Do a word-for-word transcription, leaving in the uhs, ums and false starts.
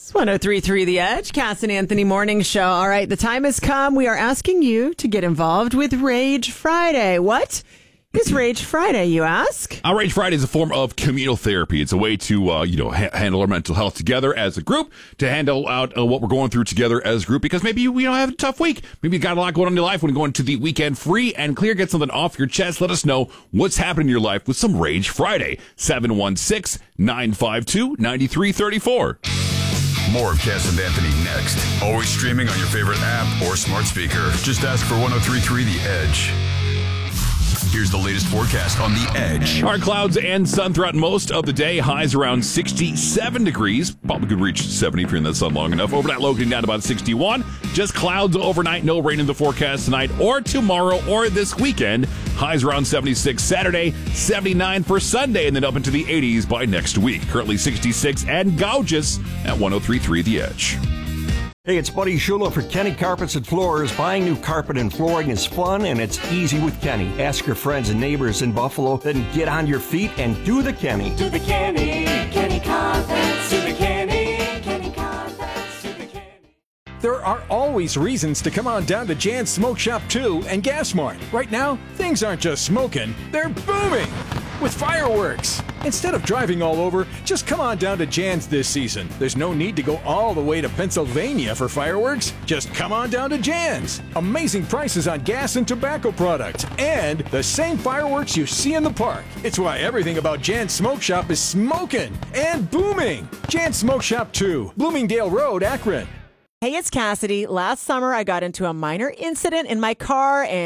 It's one oh three point three The Edge, Cass and Anthony Morning Show. All right, the time has come. We are asking you to get involved with Rage Friday. What is Rage Friday, you ask? Uh, Rage Friday is a form of communal therapy. It's a way to, uh, you know, ha- handle our mental health together as a group, to handle out uh, what we're going through together as a group, because maybe you, you know, have a tough week. Maybe you got a lot going on in your life when you're going to the weekend free and clear. Get something off your chest. Let us know what's happening in your life with some Rage Friday. seven one six, nine five two, nine three three four. More of Cass and Anthony next. Always streaming on your favorite app or smart speaker. Just ask for one oh three point three The Edge. Here's the latest forecast on The Edge. Our clouds and sun throughout most of the day. Highs around sixty-seven degrees. Probably could reach seventy if you're in the sun long enough. Overnight low getting down to about sixty-one. Just clouds overnight. No rain in the forecast tonight or tomorrow or this weekend. Highs around seventy-six Saturday, seventy-nine for Sunday, and then up into the eighties by next week. Currently sixty-six and gorgeous at one oh three point three The Edge. Hey, it's Buddy Shula for Kenny Carpets and Floors. Buying new carpet and flooring is fun, and it's easy with Kenny. Ask your friends and neighbors in Buffalo, then get on your feet and do the Kenny. Do the Kenny, Kenny Carpets, do the Kenny, Kenny Carpets, do the Kenny. There are always reasons to come on down to Jan's Smoke Shop two and Gas Mart. Right now, things aren't just smoking, they're booming with fireworks. Instead of driving all over, just come on down to Jan's this season. There's no need to go all the way to Pennsylvania for fireworks. Just come on down to Jan's. Amazing prices on gas and tobacco products, and the same fireworks you see in the park. It's why everything about Jan's Smoke Shop is smoking and booming. Jan's Smoke Shop two, Bloomingdale Road, Akron. Hey, it's Cassidy. Last summer, I got into a minor incident in my car and